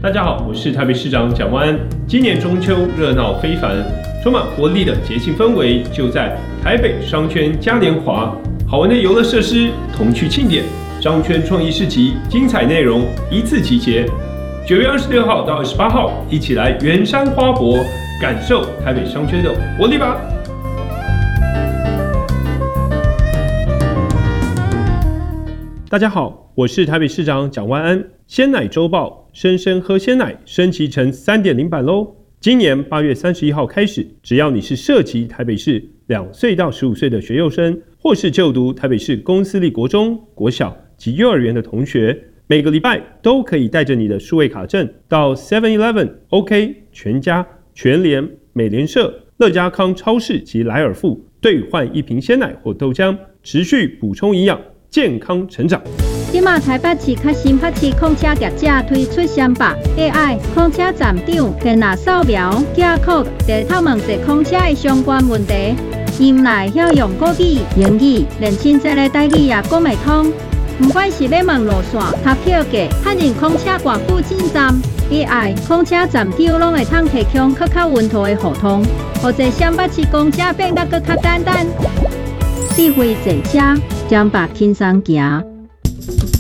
大家好，我是台北市长蒋万安。今年中秋热闹非凡，充满活力的节庆氛围就在台北商圈嘉年华，好玩的游乐设施、童趣庆典、商圈创意市集，精彩内容一次集结。9月26号到28号，一起来圆山花博，感受台北商圈的活力吧！大家好，我是台北市长蒋万安。鲜奶周报，生生喝鲜奶升级成 3.0 版咯。今年8月31号开始，只要你是涉及台北市2岁到15岁的学幼生，或是就读台北市公私立国中、国小及幼儿园的同学，每个礼拜都可以带着你的数位卡证到 7-Eleven、OK、全家、全联、美联社、乐家康超市及莱尔富兑换1瓶鲜奶或豆浆，持续补充营养，健康成长。 今嘛台北市较新北市控车业者推出三百 AI 控车站长电脑扫描QR Code， 地透问一控车的相关问题，因来晓用国语、英语，连亲戚的台语也讲袂通。不管是要问路线、搭票价、确认控车偌久进站 ，AI 控车站长拢会通提供更较稳妥的互通，或者新北市公车变得更较简单。智慧坐车，将把轻松行。